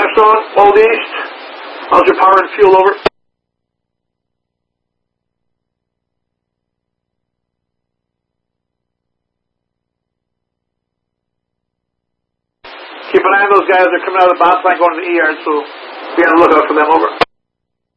Capstone, hold east. How's your power and fuel, over? Keep an eye on those guys. They're coming out of the box line going to the ER, so be on the lookout for them, over.